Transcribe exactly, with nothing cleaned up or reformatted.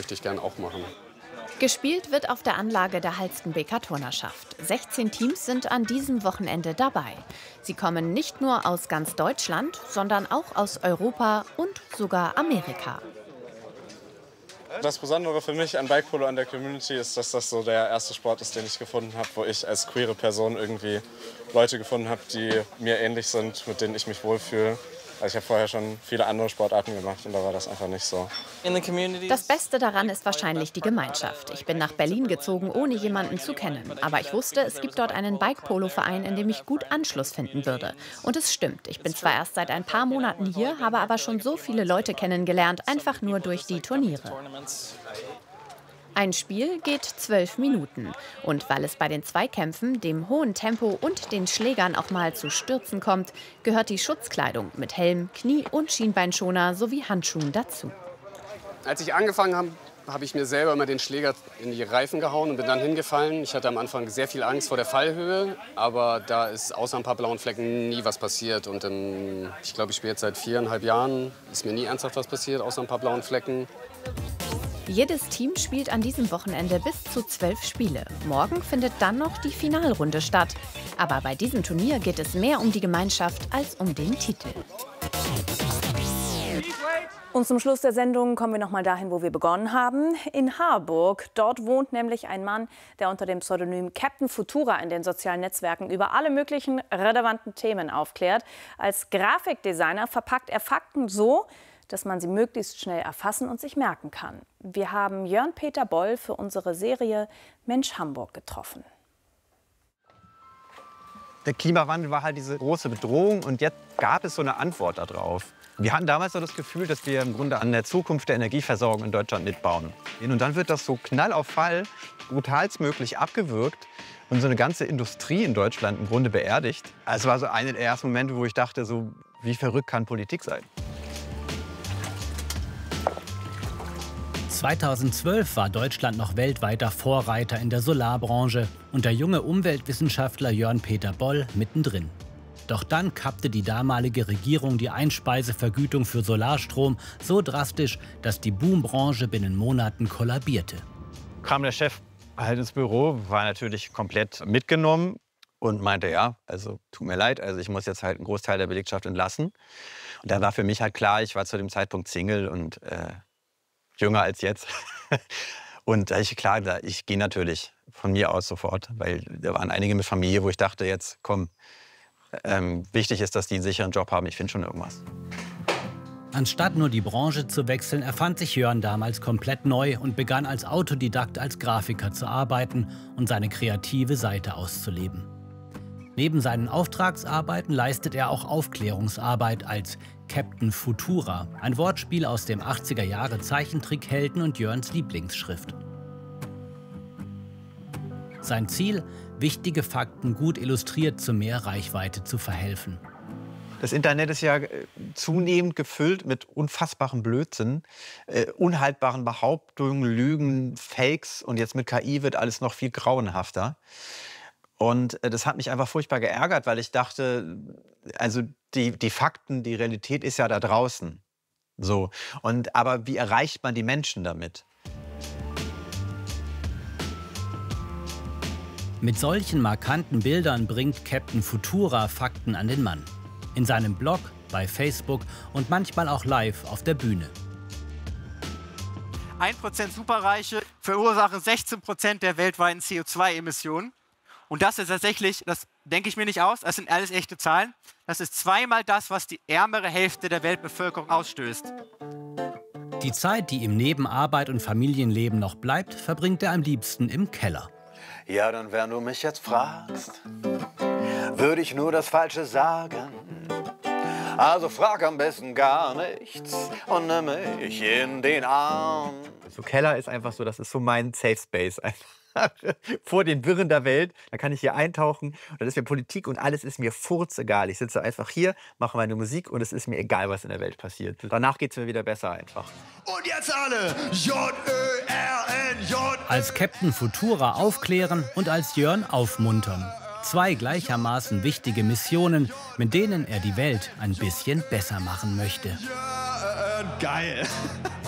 möchte ich gern auch machen. Gespielt wird auf der Anlage der Halstenbeker Turnerschaft. sechzehn Teams sind an diesem Wochenende dabei. Sie kommen nicht nur aus ganz Deutschland, sondern auch aus Europa und sogar Amerika. Das Besondere für mich an Bike Polo an der Community ist, dass das so der erste Sport ist, den ich gefunden habe, wo ich als queere Person irgendwie Leute gefunden habe, die mir ähnlich sind, mit denen ich mich wohlfühle. Also ich habe vorher schon viele andere Sportarten gemacht und da war das einfach nicht so. Das Beste daran ist wahrscheinlich die Gemeinschaft. Ich bin nach Berlin gezogen, ohne jemanden zu kennen. Aber ich wusste, es gibt dort einen Bike-Polo-Verein, in dem ich gut Anschluss finden würde. Und es stimmt. Ich bin zwar erst seit ein paar Monaten hier, habe aber schon so viele Leute kennengelernt, einfach nur durch die Turniere. Ein Spiel geht zwölf Minuten. Und weil es bei den Zweikämpfen, dem hohen Tempo und den Schlägern auch mal zu Stürzen kommt, gehört die Schutzkleidung mit Helm, Knie- und Schienbeinschoner sowie Handschuhen dazu. Als ich angefangen habe, habe ich mir selber immer den Schläger in die Reifen gehauen und bin dann hingefallen. Ich hatte am Anfang sehr viel Angst vor der Fallhöhe, aber da ist außer ein paar blauen Flecken nie was passiert. Und ähm, ich glaube, ich spiele jetzt seit viereinhalb Jahren, ist mir nie ernsthaft was passiert, außer ein paar blauen Flecken. Jedes Team spielt an diesem Wochenende bis zu zwölf Spiele. Morgen findet dann noch die Finalrunde statt. Aber bei diesem Turnier geht es mehr um die Gemeinschaft als um den Titel. Und zum Schluss der Sendung kommen wir noch mal dahin, wo wir begonnen haben. In Harburg. Dort wohnt nämlich ein Mann, der unter dem Pseudonym Captain Futura in den sozialen Netzwerken über alle möglichen relevanten Themen aufklärt. Als Grafikdesigner verpackt er Fakten so, dass man sie möglichst schnell erfassen und sich merken kann. Wir haben Jörn-Peter Boll für unsere Serie Mensch Hamburg getroffen. Der Klimawandel war halt diese große Bedrohung und jetzt gab es so eine Antwort darauf. Wir hatten damals so das Gefühl, dass wir im Grunde an der Zukunft der Energieversorgung in Deutschland mitbauen. Und dann wird das so knall auf Fall, brutalstmöglich abgewürgt und so eine ganze Industrie in Deutschland im Grunde beerdigt. Also es war so einer der ersten Momente, wo ich dachte, so, wie verrückt kann Politik sein? zweitausendzwölf war Deutschland noch weltweiter Vorreiter in der Solarbranche und der junge Umweltwissenschaftler Jörn-Peter Boll mittendrin. Doch dann kappte die damalige Regierung die Einspeisevergütung für Solarstrom so drastisch, dass die Boombranche binnen Monaten kollabierte. Kam der Chef halt ins Büro, war natürlich komplett mitgenommen und meinte, ja, also tut mir leid, also ich muss jetzt halt einen Großteil der Belegschaft entlassen. Und da war für mich halt klar, ich war zu dem Zeitpunkt Single und äh, jünger als jetzt. Und da ich klar, ich gehe natürlich von mir aus sofort, weil da waren einige mit Familie, wo ich dachte, jetzt komm, ähm, wichtig ist, dass die einen sicheren Job haben, ich finde schon irgendwas. Anstatt nur die Branche zu wechseln, erfand sich Jörn damals komplett neu und begann als Autodidakt als Grafiker zu arbeiten und seine kreative Seite auszuleben. Neben seinen Auftragsarbeiten leistet er auch Aufklärungsarbeit als Captain Futura, ein Wortspiel aus dem achtziger Jahre Zeichentrickhelden und Jörns Lieblingsschrift. Sein Ziel, wichtige Fakten gut illustriert zu mehr Reichweite zu verhelfen. Das Internet ist ja zunehmend gefüllt mit unfassbarem Blödsinn, äh, unhaltbaren Behauptungen, Lügen, Fakes und jetzt mit K I wird alles noch viel grauenhafter. Und das hat mich einfach furchtbar geärgert, weil ich dachte, also die, die Fakten, die Realität ist ja da draußen. So. Und, aber wie erreicht man die Menschen damit? Mit solchen markanten Bildern bringt Captain Futura Fakten an den Mann. In seinem Blog, bei Facebook und manchmal auch live auf der Bühne. ein Prozent Superreiche verursachen sechzehn Prozent der weltweiten C O zwei Emissionen. Und das ist tatsächlich, das denke ich mir nicht aus, das sind alles echte Zahlen. Das ist zweimal das, was die ärmere Hälfte der Weltbevölkerung ausstößt. Die Zeit, die ihm neben Arbeit und Familienleben noch bleibt, verbringt er am liebsten im Keller. Ja, dann, wenn du mich jetzt fragst, würde ich nur das Falsche sagen. Also frag am besten gar nichts und nimm mich in den Arm. So Keller ist einfach so, das ist so mein Safe Space einfach. Vor den Wirren der Welt, dann kann ich hier eintauchen und dann ist mir Politik und alles ist mir furzegal. Ich sitze einfach hier, mache meine Musik und es ist mir egal, was in der Welt passiert. Danach geht es mir wieder besser einfach. Und jetzt alle J Ö R N J. Als Captain Futura aufklären und als Jörn aufmuntern. Zwei gleichermaßen wichtige Missionen, mit denen er die Welt ein bisschen besser machen möchte. Jörn, geil.